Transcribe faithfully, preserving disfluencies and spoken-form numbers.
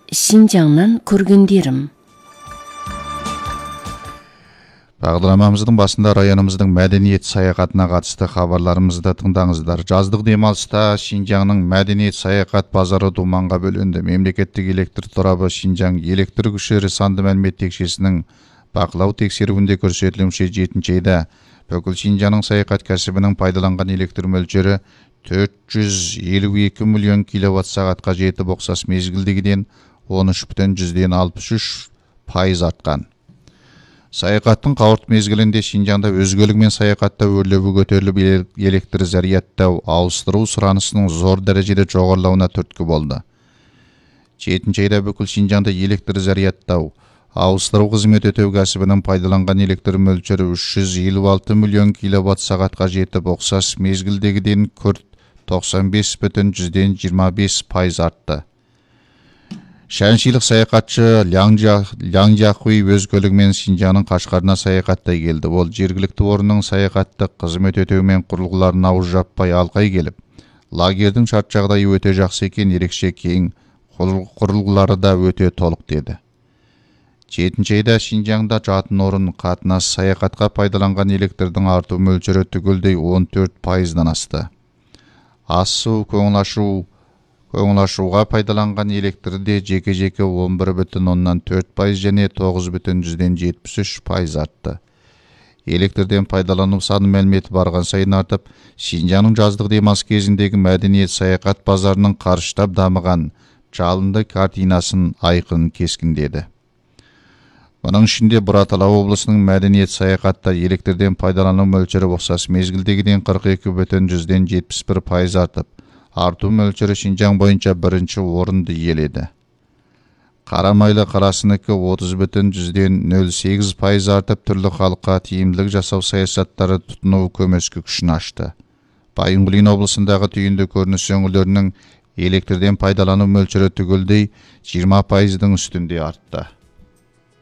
Шинжаңнан көргендерім. Бағдарламамыздың басында районымыздың мәдениет саяхатына қатысты хабарларымызды тыңдаңыздар. Жаздық демалыста Шинжаңның мәдениет саяхат базары думанға бөлінді. Мемлекеттік электр торабы Шинжаң электр күшері санды мәлімет текшесінің бақылау тексеруінде көрсетілімше жетінші айда бүкіл Шинжаңның саяхат кәсібінің пайдаланған электр мөлшері төрт жүз елу екі миллион киловатт сағатқа жетіп, ұқсас мезгілдегіден он үш бүтін жүзден алпыс үш пайыз артқан. Саяхаттың қауырт мезгілінде Шинжаңда өзгелігімен саяхатта өрлеуі көтеріліп, электр зарядтау, ауыстыру сұранысының зор дәрежеде жоғарылауына түрткі болды. жетінші айда бүкіл Шинжаңда электр зарядтау, ауыстыру қызмет өтеу кәсібінің пайдаланған электр мөлшері үш жүз елу алты миллион киловатт сағатқа жетіп, ұқсас мезгілдегіден күрт тоқсан бес бүтін жүзден жиырма бес пайыз артты. Шәншилік саяхатшы Ляң Жақуи өз көлігімен Шинжаңның Қашқарына саяхаттай келді. Ол жергілікті орынның саяхаттық қызмет өтеу мен құрылғыларын ауыз жаппай алқай келіп, лагердің шарт жағдайы өте жақсы екен, ерекше кең, құрылғылары да өте толық деді. жетінші айда Шинжаңда жатын орын, қатынас, саяхатқа пайдаланған электрдің арту мөлшері түгелдей он төрт пайыздан асты. Ас су, көңіл ашу, көңіл ашуға пайдаланған электрде жеке-жеке он бір бүтін оннан төрт пайыз және тоғыз бүтін жүзден жетпіс үш пайыз артты. Электрден пайдалану саны мәліметі барған сайын артып, Шинжаңның жаздық демалыс кезіндегі мәдениет саяхат базарының қарыштап дамыған жалынды картинасын айқын кескіндеді. Бұның ішінде Бұратала облысының мәдениет саяхатта электрден пайдалану мөлшері ұқсас мезгілдегіден қырық екі бүтін жүзден жетпіс бір пайыз артып, арту мөлшері Шинжаң бойынша бірінші орынды иеледі. Қарамайлы қарасыныкі отыз бүтін жүзден нөл сегіз пайыз артып, түрлі халыққа тиімділік жасау саясаттары тұтыну көмескі күшін ашты. Байынғұлин облысындағы түйінді көрініс өңірлерінің электрден пайдалану мөлшері түгелдей жиырма пайыздың үстінде артты.